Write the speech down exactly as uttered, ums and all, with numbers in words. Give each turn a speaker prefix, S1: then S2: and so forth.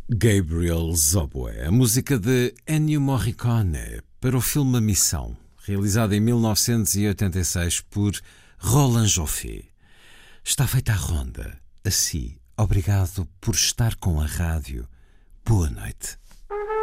S1: Gabriel Zoboe, a música de Ennio Morricone para o filme A Missão, realizado em mil novecentos e oitenta e seis por Roland Joffé. Está feita a ronda. Assim, obrigado por estar com a rádio. Boa noite.